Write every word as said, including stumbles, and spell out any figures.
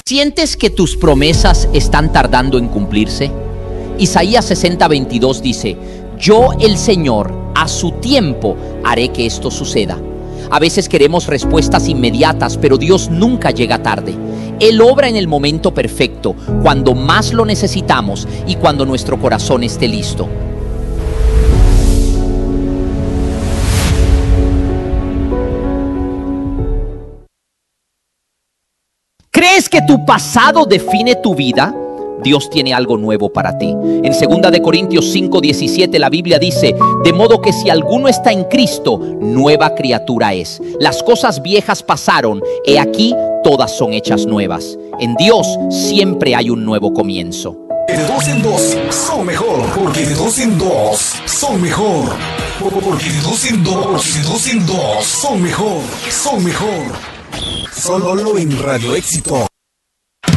¿Sientes que tus promesas están tardando en cumplirse? Isaías sesenta, veintidós dice: yo, el Señor, a su tiempo haré que esto suceda. A veces queremos respuestas inmediatas, pero Dios nunca llega tarde. Él obra en el momento perfecto, cuando más lo necesitamos y cuando nuestro corazón esté listo. ¿Crees que tu pasado define tu vida? Dios tiene algo nuevo para ti. En segunda de Corintios cinco, diecisiete la Biblia dice: de modo que si alguno está en Cristo, nueva criatura es. Las cosas viejas pasaron, he aquí todas son hechas nuevas. En Dios siempre hay un nuevo comienzo. De dos en dos son mejor, porque de dos en dos son mejor. Porque de dos en dos, de dos en dos son mejor, son mejor. Solo en Radio Éxito.